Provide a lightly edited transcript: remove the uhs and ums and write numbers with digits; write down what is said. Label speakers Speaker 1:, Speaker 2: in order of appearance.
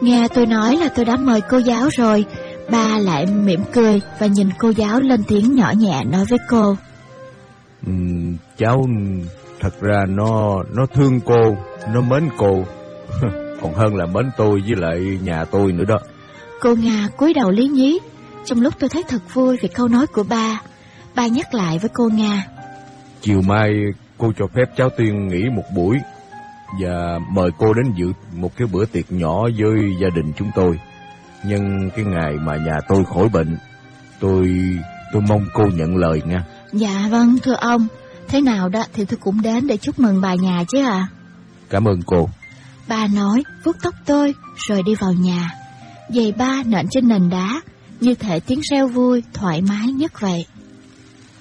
Speaker 1: Nghe tôi nói là tôi đã mời cô giáo rồi, ba lại mỉm cười và nhìn cô giáo lên tiếng nhỏ nhẹ nói với cô.
Speaker 2: Cháu thật ra nó thương cô, nó mến cô, còn hơn là mến tôi với lại nhà tôi nữa đó.
Speaker 1: Cô Nga cúi đầu lý nhí. Trong lúc tôi thấy thật vui vì câu nói của ba, ba nhắc lại với cô Nga.
Speaker 2: Chiều mai cô cho phép cháu Tiên nghỉ một buổi và mời cô đến dự một cái bữa tiệc nhỏ với gia đình chúng tôi. Nhân cái ngày mà nhà tôi khỏi bệnh, tôi mong cô nhận lời nha.
Speaker 1: Dạ vâng thưa ông, thế nào đó thì tôi cũng đến để chúc mừng bà nhà chứ ạ.
Speaker 2: Cảm ơn cô.
Speaker 1: Ba nói, vuốt tóc tôi rồi đi vào nhà. Giày ba nện trên nền đá, như thể tiếng reo vui thoải mái nhất vậy.